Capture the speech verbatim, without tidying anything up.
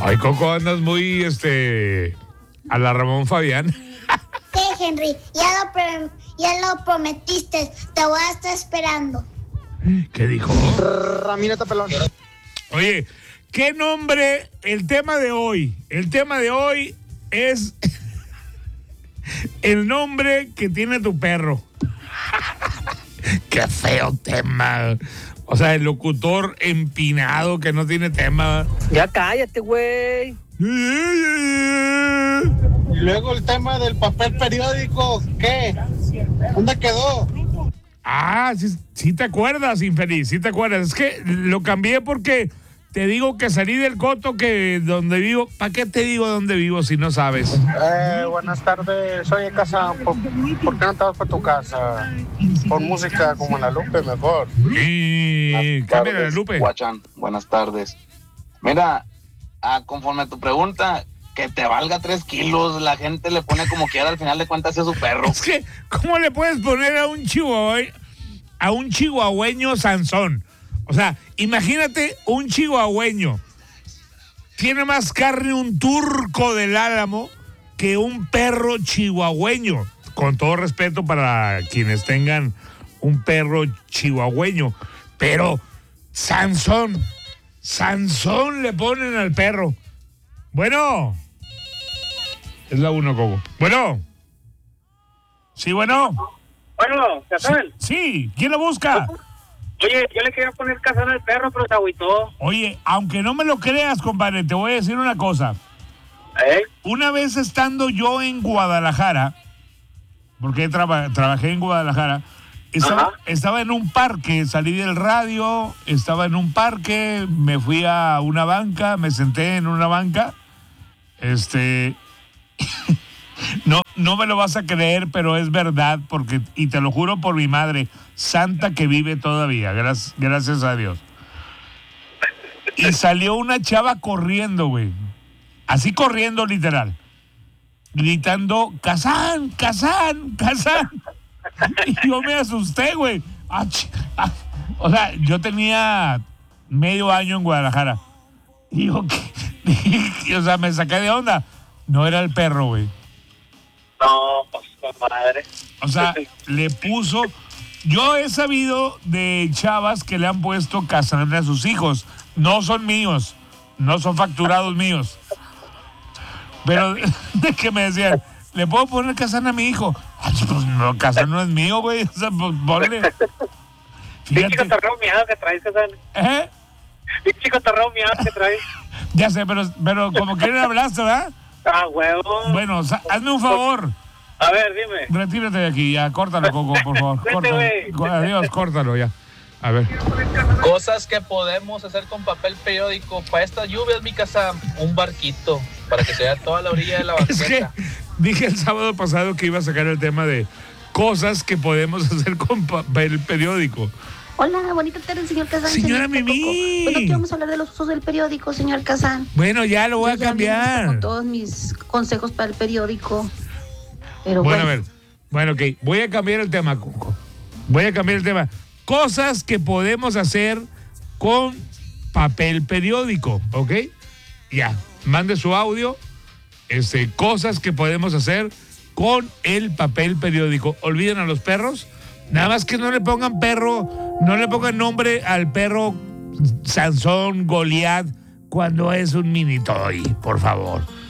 Ay, Coco, andas muy, este, a la Ramón Fabián. ¿Qué, Henry? Ya lo, pre- ya lo prometiste. Te voy a estar esperando. ¿Qué dijo? Ramineta pelón. Oye, ¿qué nombre? El tema de hoy. El tema de hoy es el nombre que tiene tu perro. Qué feo tema. O sea, el locutor empinado que no tiene tema. Ya cállate, güey. Y luego el tema del papel periódico, ¿qué? ¿Dónde quedó? Ah, sí, sí te acuerdas, infeliz, sí te acuerdas. Es que lo cambié porque te digo que salí del coto que donde vivo. ¿Para qué te digo dónde vivo si no sabes? Eh, buenas tardes, soy en casa. ¿Por, ¿por qué no te vas para tu casa? Por música como la Lupe, mejor. Y cámbiale la Lupe. Guachán, buenas tardes. Mira, ah, conforme a tu pregunta, que te valga tres kilos, la gente le pone como quiera, al final de cuentas es su perro. Es que, ¿cómo le puedes poner a un chihuahua, a un chihuahueño Sansón? O sea, imagínate un chihuahueño. Tiene más carne un turco del Álamo que un perro chihuahueño. Con todo respeto para quienes tengan un perro chihuahueño. Pero Sansón, Sansón le ponen al perro. Bueno. Es la uno, Coco. Bueno. Sí, bueno. Bueno, Cazán. Sí, sí, ¿quién lo busca? Oye, yo le quería poner Cazán al perro, pero se agüitó. Oye, aunque no me lo creas, compadre, te voy a decir una cosa. ¿Eh? Una vez estando yo en Guadalajara, porque traba, trabajé en Guadalajara, estaba, estaba en un parque, salí del radio, estaba en un parque, me fui a una banca, me senté en una banca, este... No, no me lo vas a creer, pero es verdad, porque, y te lo juro por mi madre, santa que vive todavía, gracias, gracias a Dios. Y salió una chava corriendo, güey. Así corriendo, literal. Gritando, Cazán, Cazán, Cazán. Y yo me asusté, güey. O sea, yo tenía medio año en Guadalajara. Y yo, ¿qué? O sea, me saqué de onda. No era el perro, güey. No, pues, compadre. O sea, le puso... Yo he sabido de chavas que le han puesto Cazán a sus hijos. No son míos. No son facturados míos. Pero de que me decían, ¿le puedo poner Cazán a mi hijo? Ay, pues no, Cazán no es mío, güey. O sea, pues ponle. Fíjate. Chico torreo miado que traes, Cazán. ¿Eh? Chico torreo miado que traes. Ya sé, pero, pero como quieren hablaste, ¿verdad? Ah, huevo. Bueno, o sea, hazme un favor. A ver, dime. Retírate de aquí, ya, córtalo, Coco, por favor. Córtalo. Adiós, córtalo ya. A ver. Cosas que podemos hacer con papel periódico. Para estas lluvias, mi casa, un barquito, para que se vea toda la orilla de la banqueta. Es que dije el sábado pasado que iba a sacar el tema de cosas que podemos hacer con papel periódico. Hola, bonita tarde, señor Cazán. Señora Mimi. Bueno, aquí vamos a hablar de los usos del periódico, señor Cazán. Bueno, ya lo voy Yo a cambiar. Con todos mis consejos para el periódico. Pero bueno, bueno, a ver. Bueno, ok. Voy a cambiar el tema, Coco. Voy a cambiar el tema. Cosas que podemos hacer con papel periódico, ¿ok? Ya. Mande su audio. Este, cosas que podemos hacer con el papel periódico. Olviden a los perros. Nada más que no le pongan perro, no le pongan nombre al perro Sansón, Goliat, cuando es un mini toy, por favor.